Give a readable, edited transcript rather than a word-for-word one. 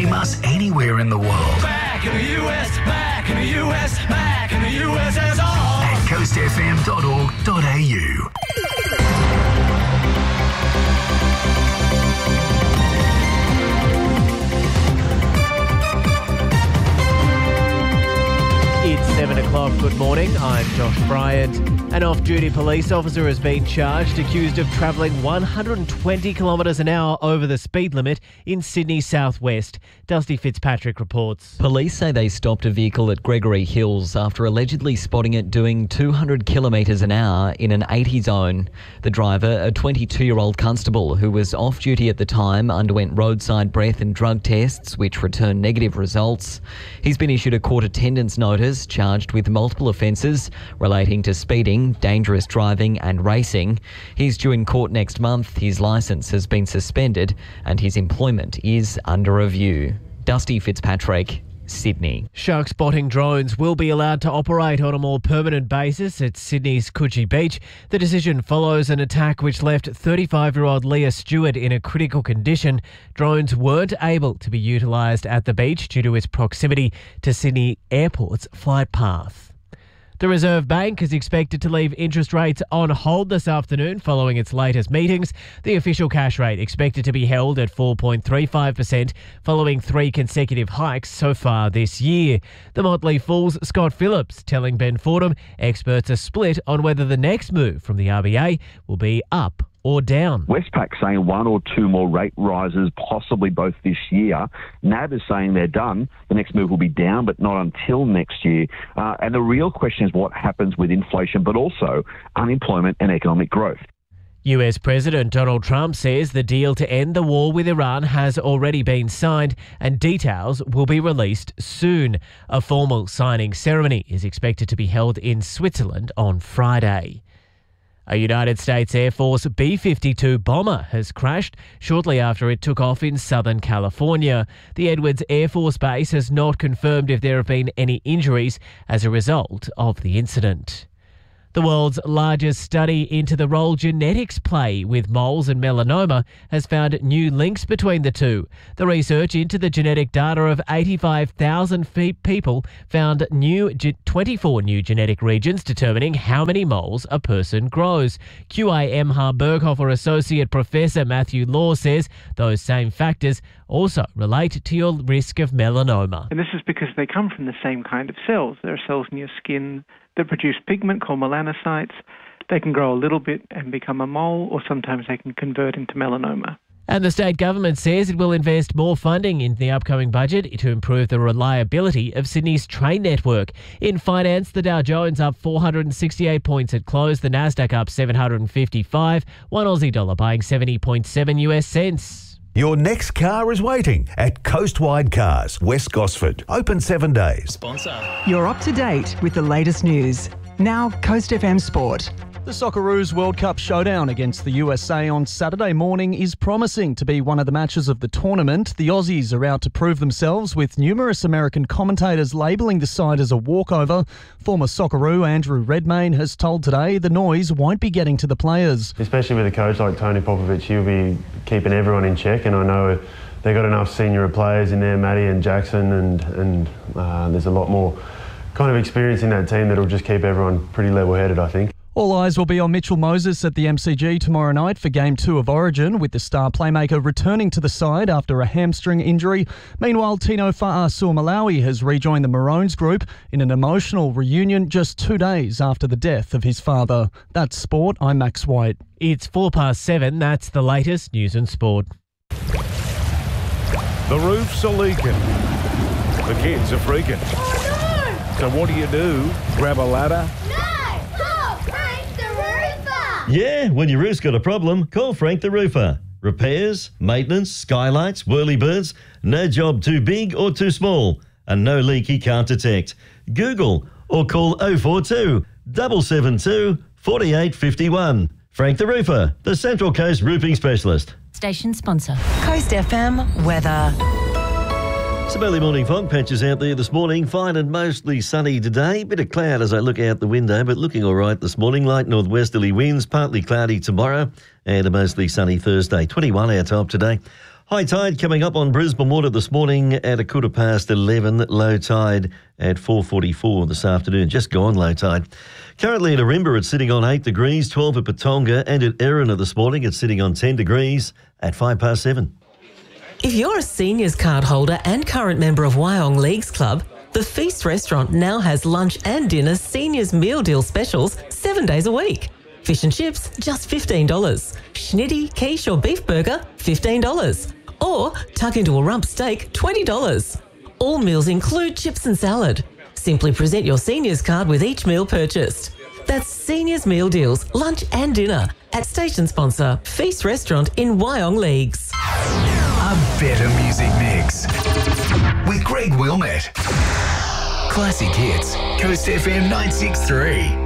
stream us anywhere in the world. Back in the US, back in the US, back in the USSR. At coastfm.org.au. It's 7 o'clock. Good morning. I'm Josh Bryant. An off-duty police officer has been charged, accused of travelling 120 kilometres an hour over the speed limit in Sydney southwest. Dusty Fitzpatrick reports. Police say they stopped a vehicle at Gregory Hills after allegedly spotting it doing 200 kilometres an hour in an 80 zone. The driver, a 22-year-old constable who was off-duty at the time, underwent roadside breath and drug tests which returned negative results. He's been issued a court attendance notice, charged with multiple offences relating to speeding, dangerous driving and racing. He's due in court next month. His licence has been suspended and his employment is under review. Dusty Fitzpatrick, Sydney. Shark spotting drones will be allowed to operate on a more permanent basis at Sydney's Coogee Beach. The decision follows an attack which left 35-year-old Leah Stewart in a critical condition. Drones weren't able to be utilised at the beach due to its proximity to Sydney Airport's flight path. The Reserve Bank is expected to leave interest rates on hold this afternoon following its latest meetings. The official cash rate expected to be held at 4.35% following 3 consecutive hikes so far this year. The Motley Fool's Scott Phillips telling Ben Fordham experts are split on whether the next move from the RBA will be up or down. Westpac saying 1 or 2 more rate rises, possibly both this year. NAB is saying they're done. The next move will be down, but not until next year. And the real question is what happens with inflation, but also unemployment and economic growth. US President Donald Trump says the deal to end the war with Iran has already been signed and details will be released soon. A formal signing ceremony is expected to be held in Switzerland on Friday. A United States Air Force B-52 bomber has crashed shortly after it took off in Southern California. The Edwards Air Force Base has not confirmed if there have been any injuries as a result of the incident. The world's largest study into the role genetics play with moles and melanoma has found new links between the two. The research into the genetic data of 85,000 people found 24 new genetic regions determining how many moles a person grows. QIMH Berghofer Associate Professor Matthew Law says those same factors also relate to your risk of melanoma. And this is because they come from the same kind of cells. There are cells in your skin that produce pigment called melanocytes. They can grow a little bit and become a mole, or sometimes they can convert into melanoma. And the state government says it will invest more funding in the upcoming budget to improve the reliability of Sydney's train network. In finance, the Dow Jones up 468 points at close, the Nasdaq up 755, one Aussie dollar buying 70.7 US cents. Your next car is waiting at Coastwide Cars, West Gosford. Open 7 days. Sponsor. You're up to date with the latest news. Now, Coast FM Sport. The Socceroos World Cup showdown against the USA on Saturday morning is promising to be one of the matches of the tournament. The Aussies are out to prove themselves, with numerous American commentators labelling the side as a walkover. Former Socceroo Andrew Redmayne has told Today the noise won't be getting to the players. Especially with a coach like Tony Popovich, he'll be keeping everyone in check, and I know they've got enough senior players in there, Matty and Jackson, and there's a lot more kind of experience in that team that'll just keep everyone pretty level-headed, I think. All eyes will be on Mitchell Moses at the MCG tomorrow night for Game 2 of Origin, with the star playmaker returning to the side after a hamstring injury. Meanwhile, Tino Fa'asuamaleaui has rejoined the Maroons group in an emotional reunion just 2 days after the death of his father. That's sport. I'm Max White. It's 7:04. That's the latest news and sport. The roofs are leaking. The kids are freaking. Oh, no! So what do? Grab a ladder? Yeah, when your roof's got a problem, call Frank the Roofer. Repairs, maintenance, skylights, whirly-birds, no job too big or too small, and no leak he can't detect. Google or call 042 772 4851. Frank the Roofer, the Central Coast Roofing Specialist. Station sponsor. Coast FM weather. Some early morning fog patches out there this morning. Fine and mostly sunny today. Bit of cloud as I look out the window, but looking all right this morning. Light northwesterly winds, partly cloudy tomorrow, and a mostly sunny Thursday. 21 our top today. High tide coming up on Brisbane Water this morning at 11:15. Low tide at 4:44 this afternoon. Just gone low tide. Currently at Arimba, it's sitting on 8 degrees, 12 at Patonga, and at Erina this morning, it's sitting on 10 degrees at 7:05. If you're a seniors card holder and current member of Wyong Leagues Club, the Feast restaurant now has lunch and dinner seniors meal deal specials 7 days a week. Fish and chips, just $15. Schnitty, quiche or beef burger, $15. Or tuck into a rump steak, $20. All meals include chips and salad. Simply present your seniors card with each meal purchased. That's Seniors Meal Deals, lunch and dinner at station sponsor Feast Restaurant in Wyong Leagues. A better music mix with Greg Wilmette. Classic hits, Coast FM 963.